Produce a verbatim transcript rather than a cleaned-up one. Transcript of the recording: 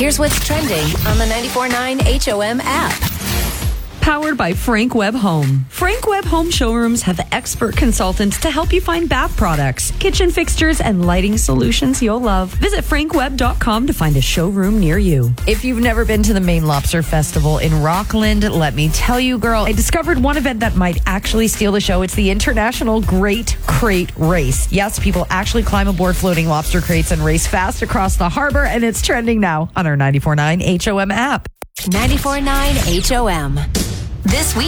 Here's what's trending on the ninety-four point nine H O M app. Powered by Frank Webb Home. Frank Webb Home showrooms have expert consultants to help you find bath products, kitchen fixtures, and lighting solutions you'll love. Visit frank webb dot com to find a showroom near you. If you've never been to the Maine Lobster Festival in Rockland, let me tell you, girl, I discovered one event that might actually steal the show. It's the International Great Crate Race. Yes, people actually climb aboard floating lobster crates and race fast across the harbor, and it's trending now on our ninety-four point nine H O M app. ninety-four point nine H O M. This week.